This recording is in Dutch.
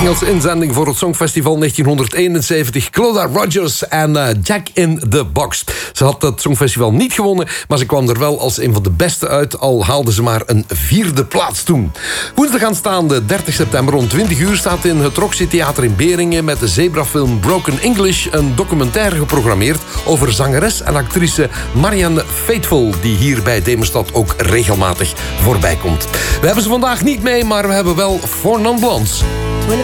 Engelse inzending voor het Songfestival 1971. Cloda Rogers en Jack in the Box. Ze had het Songfestival niet gewonnen, maar ze kwam er wel als een van de beste uit, al haalde ze maar een 4e plaats toen. Woensdag aanstaande 30 september rond 20 uur staat in het Roxy Theater in Beringen met de zebrafilm Broken English een documentaire geprogrammeerd over zangeres en actrice Marianne Faithfull, die hier bij Demerstad ook regelmatig voorbij komt. We hebben ze vandaag niet mee, maar we hebben wel Four Non Blondes.